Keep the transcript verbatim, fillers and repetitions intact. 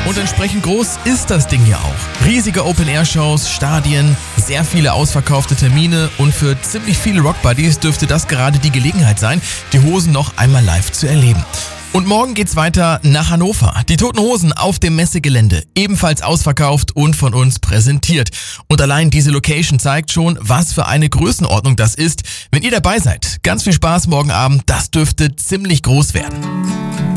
Und entsprechend groß ist das Ding ja auch. Riesige Open-Air-Shows, Stadien, sehr viele ausverkaufte Termine und für ziemlich viele Rock-Buddies dürfte das gerade die Gelegenheit sein, die Hosen noch einmal live zu erleben. Und morgen geht's weiter nach Hannover. Die Toten Hosen auf dem Messegelände, ebenfalls ausverkauft und von uns präsentiert. Und allein diese Location zeigt schon, was für eine Größenordnung das ist. Wenn ihr dabei seid, ganz viel Spaß morgen Abend, das dürfte ziemlich groß werden.